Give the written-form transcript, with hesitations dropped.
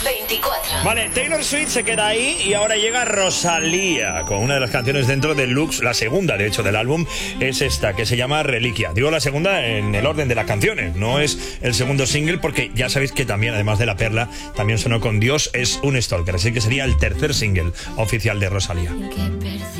24. Vale, Taylor Swift se queda ahí y ahora llega Rosalía con una de las canciones dentro del Lux, la segunda de hecho del álbum es esta que se llama Reliquia. Digo la segunda en el orden de las canciones, no es el segundo single porque ya sabéis que también además de La Perla también sonó con Dios es un stalker, así que sería el tercer single oficial de Rosalía.